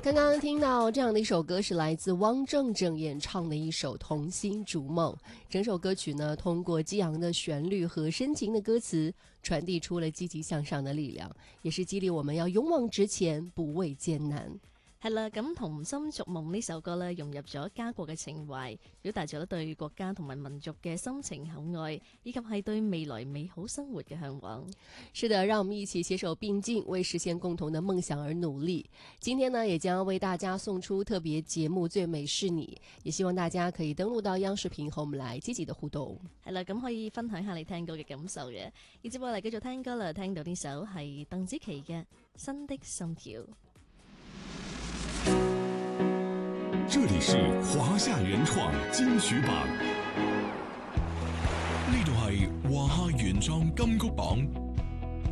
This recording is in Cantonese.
刚刚听到这样的一首歌，是来自汪正正演唱的一首《童心逐梦》。整首歌曲呢，通過激昂的旋律和深情的歌詞，傳遞出了積極向上的力量，也是激勵我們要勇往直前，不畏艱難。 係啦，咁《童心逐夢》呢首歌呢，融入咗家國嘅情懷，表達咗對國家同埋民族嘅深情厚愛，以及係對未來美好生活嘅向往。 是的，讓我們一起攜手並進，為實現共同的夢想而努力。今天呢，也將為大家送出特別節目《最美是你》，也希望大家可以登錄到央視頻和我們來積極的互動。 係啦，咁可以分享下你聽歌嘅感受嘅。而接落嚟繼續聽歌啦，聽到呢首係鄧紫棋嘅《新的心跳》。 這裡是華夏原創金曲榜，呢度係華夏原創金曲榜。